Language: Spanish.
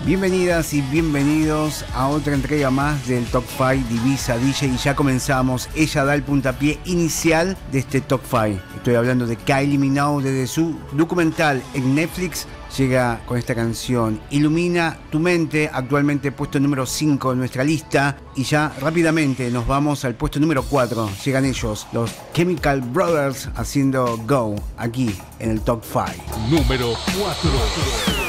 Bienvenidas y bienvenidos a otra entrega más del Top 5 Divisa DJ y ya comenzamos. Ella da el puntapié inicial de este Top 5. Estoy hablando de Kylie Minogue desde su documental en Netflix. Llega con esta canción Ilumina tu mente, actualmente puesto número 5 en nuestra lista. Y ya rápidamente nos vamos al puesto número 4. Llegan ellos, los Chemical Brothers, haciendo Go, aquí en el Top 5. Número 4.